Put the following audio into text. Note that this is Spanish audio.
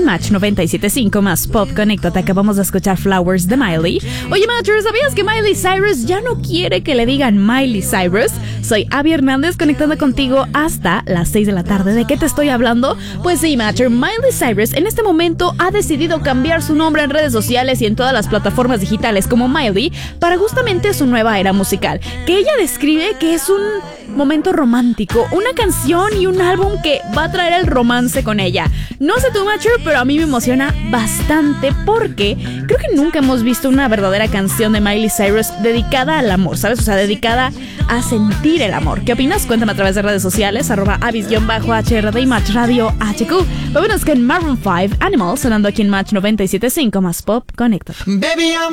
en Match 97.5 más Pop. Conéctate, acabamos de escuchar Flowers de Miley. Oye, Matcher, ¿sabías que Miley Cyrus ya no quiere que le digan Miley Cyrus? Soy Abby Hernández, conectando contigo hasta las 6 de la tarde. ¿De qué te estoy hablando? Pues sí, Matcher, Miley Cyrus en este momento ha decidido cambiar su nombre en redes sociales y en todas las plataformas digitales como Miley para justamente su nueva era musical, que ella describe que es un momento romántico, una canción y un álbum que va a traer el romance con ella. No sé tú, Matcher, pero a mí me emociona bastante porque creo que nunca hemos visto una verdadera canción de Miley Cyrus dedicada al amor, ¿sabes? O sea, dedicada a sentir el amor. ¿Qué opinas? Cuéntame a través de redes sociales, @avis_HRD y Match Radio HQ. Vámonos con Maroon 5, Animal, sonando aquí en Match 97.5 más Pop. Conéctate. Baby, I'm